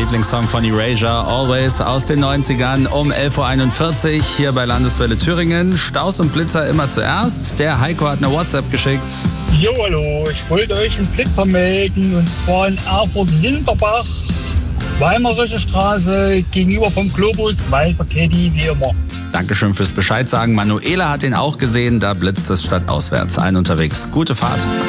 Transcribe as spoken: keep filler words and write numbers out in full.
Lieblingssong von Erasure, Always aus den neunzigern um elf Uhr einundvierzig hier bei Landeswelle Thüringen. Staus und Blitzer immer zuerst. Der Heiko hat eine WhatsApp geschickt. Jo, hallo, ich wollte euch einen Blitzer melden und zwar in Erfurt-Linderbach, Weimarische Straße, gegenüber vom Globus, weißer Caddy, wie immer. Dankeschön fürs Bescheid sagen. Manuela hat ihn auch gesehen, da blitzt es stadtauswärts ein unterwegs. Gute Fahrt.